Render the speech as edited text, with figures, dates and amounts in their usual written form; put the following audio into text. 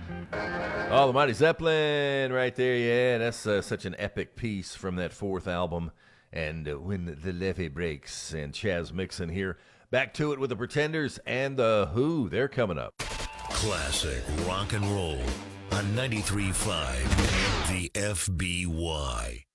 Oh, the Mighty Zeppelin right there. Yeah, that's such an epic piece from that fourth album. And When the Levee Breaks. And Chaz Mixon here. Back to it with the Pretenders and the Who. They're coming up. Classic rock and roll on 93.5 The FBY.